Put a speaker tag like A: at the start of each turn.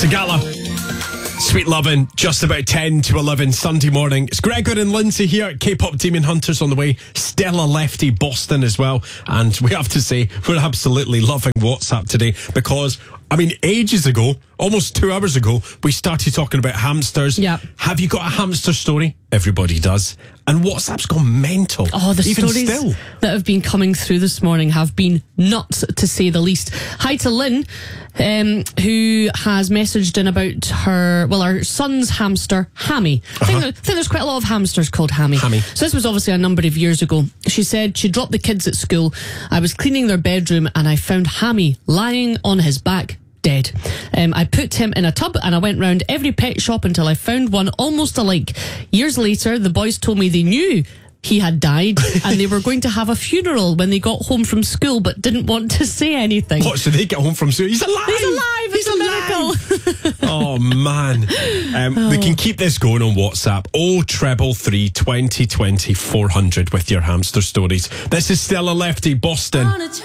A: Sigala. Sweet Lovin', just about 10 to 11 Sunday morning. It's Gregor and Lindsay here at K-Pop Demon Hunters on the way. Stella Lefty Boston as well. And we have to say, we're absolutely loving WhatsApp today because, I mean, ages ago, almost 2 hours ago, we started talking about hamsters.
B: Yep.
A: Have you got a hamster story? Everybody does. And WhatsApp's gone mental.
B: Oh, the
A: Even
B: stories
A: still.
B: that have been coming through this morning have been nuts, to say the least. Hi to Lynn, who has messaged in about her son's hamster, Hammy. I think there's quite a lot of hamsters called Hammy.
A: Hammy.
B: So this was obviously a number of years ago. She said she dropped the kids at school. I was cleaning their bedroom and I found Hammy lying on his back, dead. I put him in a tub and I went round every pet shop until I found one almost alike. Years later, the boys told me they knew he had died and they were going to have a funeral when they got home from school but didn't want to say anything.
A: What, so they get home from school? He's alive!
B: He's alive! It's a miracle!
A: Oh, man. We can keep this going on WhatsApp. 0333 2020 400 with your hamster stories. This is Stella Lefty, Boston.